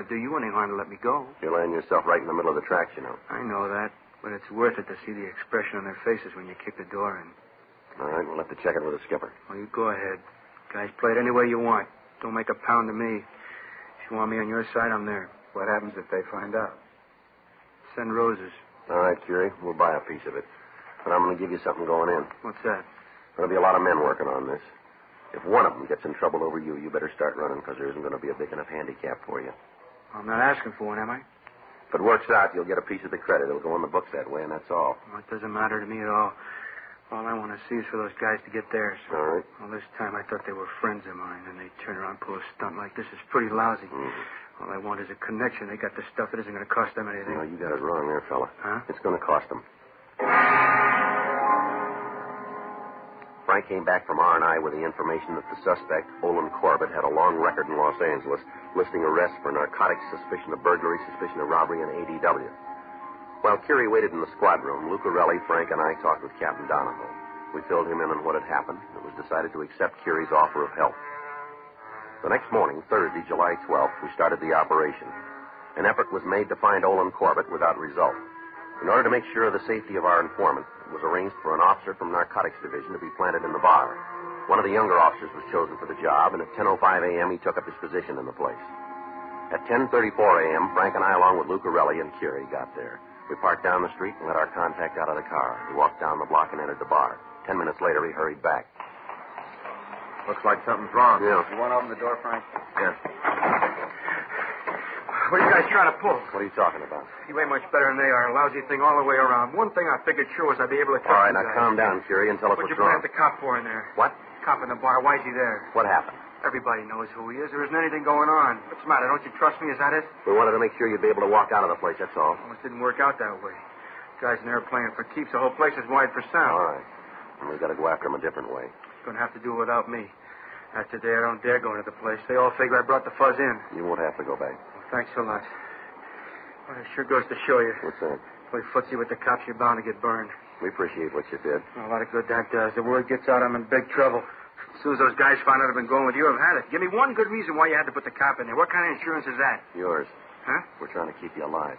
to do you any harm to let me go. You're laying yourself right in the middle of the tracks, you know. I know that, but it's worth it to see the expression on their faces when you kick the door in. All right, we'll have to check it with the skipper. Well, you go ahead. Guys, play it any way you want. Don't make a pound to me. If you want me on your side, I'm there. What happens if they find out? Send roses. All right, Curie, we'll buy a piece of it. But I'm going to give you something going in. What's that? There'll be a lot of men working on this. If one of them gets in trouble over you, you better start running, because there isn't going to be a big enough handicap for you. I'm not asking for one, am I? If it works out, you'll get a piece of the credit. It'll go in the books that way, and that's all. Well, it doesn't matter to me at all. All I want to see is for those guys to get theirs. All right. Well, this time I thought they were friends of mine, and they turn around and pull a stunt like this. It's pretty lousy. Mm-hmm. All I want is a connection. They got the stuff that isn't going to cost them anything. No, you got it wrong there, fella. Huh? It's going to cost them. Frank came back from R&I with the information that the suspect, Olin Corbett, had a long record in Los Angeles, listing arrests for narcotics, suspicion of burglary, suspicion of robbery, and ADW. While Curie waited in the squad room, Lucarelli, Frank, and I talked with Captain Donahoe. We filled him in on what had happened. It was decided to accept Curie's offer of help. The next morning, Thursday, July 12th, we started the operation. An effort was made to find Olin Corbett without result. In order to make sure of the safety of our informant, it was arranged for an officer from Narcotics Division to be planted in the bar. One of the younger officers was chosen for the job, and at 10:05 a.m. he took up his position in the place. At 10:34 a.m., Frank and I, along with Lucarelli and Curie, got there. We parked down the street and let our contact out of the car. He walked down the block and entered the bar. 10 minutes later, he hurried back. Looks like something's wrong. Yeah. You want to open the door, Frank? Yes. What are you guys trying to pull? What are you talking about? You ain't much better than they are. A lousy thing all the way around. One thing I figured sure was I'd be able to... All right, now calm down, Curie, and tell us What'd what's you wrong. plant the cop for in there? What? Cop in the bar. Why's he there? What happened? Everybody knows who he is. There isn't anything going on. What's the matter? Don't you trust me? Is that it? We wanted to make sure you'd be able to walk out of the place, that's all. Well, it didn't work out that way. Guys in there playing for keeps. The whole place is wide for sound. All right. And we've got to go after him a different way. Gonna have to do it without me. After today, I don't dare go into the place. They all figure I brought the fuzz in. You won't have to go back. Well, thanks a lot. Well, it sure goes to show you. What's that? Play footsie with the cops, you're bound to get burned. We appreciate what you did. Well, a lot of good that does. The word gets out, I'm in big trouble. As soon as those guys find out I've been going with you, I've had it. Give me one good reason why you had to put the cop in there. What kind of insurance is that? Yours. Huh? We're trying to keep you alive.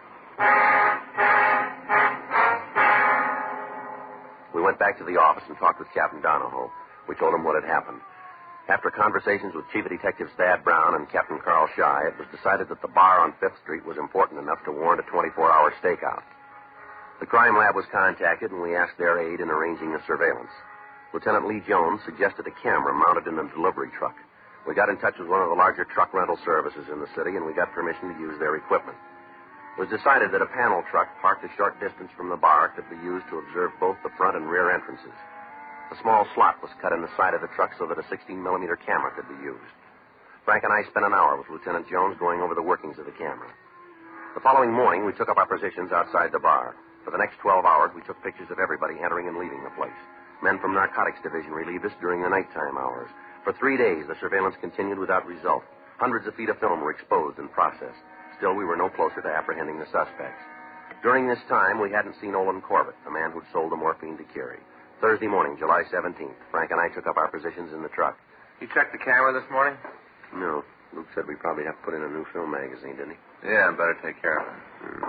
We went back to the office and talked with Captain Donahoe. We told him what had happened. After conversations with Chief of Detectives Thad Brown and Captain Carl Shy, it was decided that the bar on 5th Street was important enough to warrant a 24-hour stakeout. The crime lab was contacted, and we asked their aid in arranging the surveillance. Lieutenant Lee Jones suggested a camera mounted in a delivery truck. We got in touch with one of the larger truck rental services in the city, and we got permission to use their equipment. It was decided that a panel truck parked a short distance from the bar could be used to observe both the front and rear entrances. A small slot was cut in the side of the truck so that a 16-millimeter camera could be used. Frank and I spent an hour with Lieutenant Jones going over the workings of the camera. The following morning, we took up our positions outside the bar. For the next 12 hours, we took pictures of everybody entering and leaving the place. Men from Narcotics Division relieved us during the nighttime hours. For 3 days, the surveillance continued without result. Hundreds of feet of film were exposed and processed. Still, we were no closer to apprehending the suspects. During this time, we hadn't seen Olin Corbett, the man who'd sold the morphine to Curie. Thursday morning, July 17th, Frank and I took up our positions in the truck. You checked the camera this morning? No. Luke said we probably have to put in a new film magazine, didn't he? Yeah, better take care of it.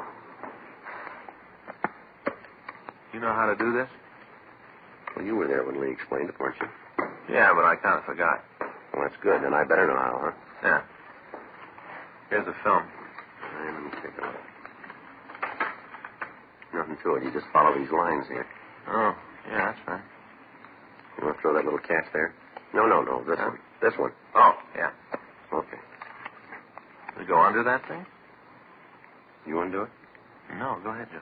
You know how to do this? Well, you were there when Lee explained it, weren't you? Yeah, but I kind of forgot. Well, that's good. Then I better know how, huh? Yeah. Here's the film. Let me take a look. Nothing to it. You just follow these lines here. Oh, yeah, that's right. You want to throw that little catch there? No. This one. This one. Oh, yeah. Okay. Does it go under that thing? You undo it? No, go ahead, Joe.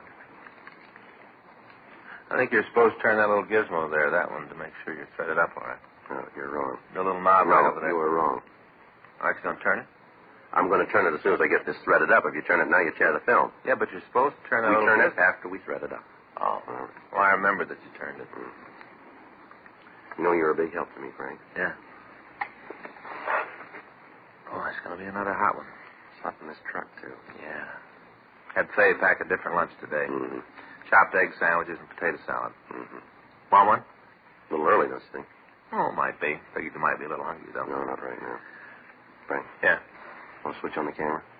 I think you're supposed to turn that little gizmo there, that one, to make sure you're threaded up all right. No, you're wrong. The little knob right over there. You were wrong. Aren't you going to turn it? I'm going to turn it as soon as I get this threaded up. If you turn it now, you tear the film. Yeah, but you're supposed to turn it. We turn it after we thread it up. Oh. Well, I remember that you turned it. You know you're a big help to me, Frank. Yeah. Oh, it's going to be another hot one. It's hot in this truck, too. Yeah. Had Faye pack a different lunch today. Mm-hmm. Chopped egg sandwiches and potato salad. Mm-hmm. Want one? A little early, don't you think? Oh, might be. Figured you might be a little hungry, though. No, not right now. Frank. Yeah. Want to switch on the camera?